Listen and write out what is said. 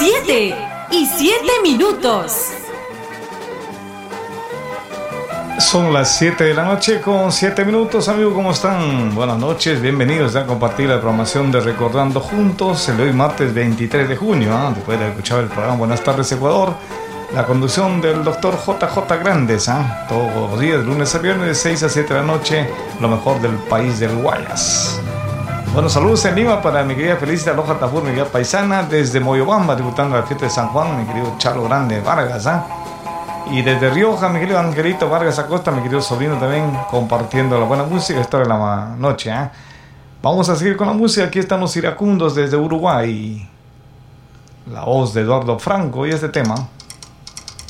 7:07. Son las 7 de la noche con 7 minutos, amigos, ¿cómo están? Buenas noches, bienvenidos a compartir la programación de Recordando Juntos el hoy martes 23 de junio, después de escuchar el programa Buenas tardes Ecuador, la conducción del doctor JJ Grandes, todos los días, lunes a viernes, de 6 a 7 de la noche, lo mejor del país del Guayas. Bueno, saludos en Lima para mi querida Felicita Loja Tafur, mi querida paisana, desde Moyobamba, disfrutando la fiesta de San Juan, mi querido Chalo Grande Vargas, Y desde Rioja, mi querido Angelito Vargas Acosta, mi querido sobrino también, compartiendo la buena música esta hora de la noche. Vamos a seguir con la música. Aquí están los iracundos desde Uruguay. La voz de Eduardo Franco y este tema.